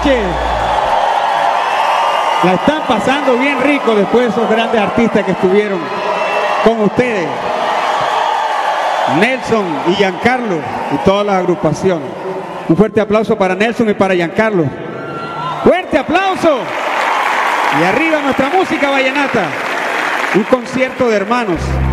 noches. La están pasando bien rico después de esos grandes artistas que estuvieron con ustedes. Nelson y Giancarlo y toda la agrupación. Un fuerte aplauso para Nelson y para Giancarlo. ¡Fuerte aplauso! Y arriba nuestra música vallenata. Un concierto de hermanos.